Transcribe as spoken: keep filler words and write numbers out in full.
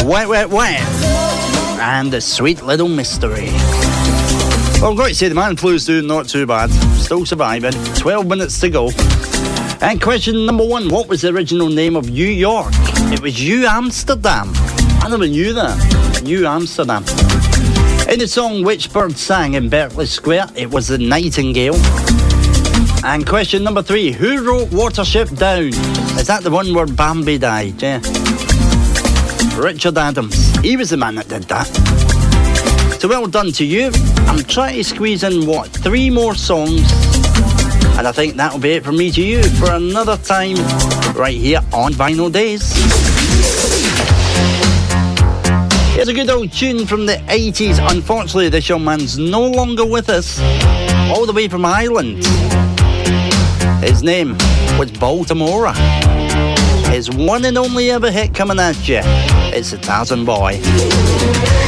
Wet, Wet, Wet, and The Sweet Little Mystery. Well, I've got to say, the man flu's doing not too bad. Still surviving. twelve minutes to go. And question number one, what was the original name of New York? It was New Amsterdam. I never knew that. New Amsterdam. In the song Which Bird Sang in Berkeley Square, it was the Nightingale. And question number three, who wrote Watership Down? Is that the one where Bambi died? Yeah. Richard Adams. He was the man that did that. So well done to you. I'm trying to squeeze in, what, three more songs? And I think that'll be it from me to you for another time right here on Vinyl Days. Here's a good old tune from the eighties. Unfortunately, this young man's no longer with us. All the way from Ireland. His name was Baltimore. His one and only ever hit coming at you. It's the Tarzan Boy.